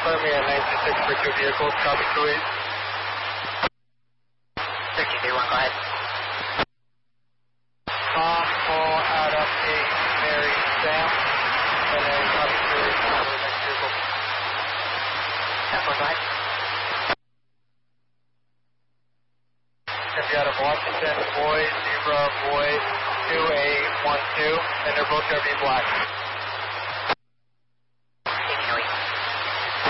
confirm me at 926 for 2 vehicles, copy 28. 1331, go ahead. Tom, full out of a Mary Sam, and then copy 28 for the next vehicle. 10-4, go ahead. If you out of Washington, boy, zebra, boy, 2812, and they're both going to be black.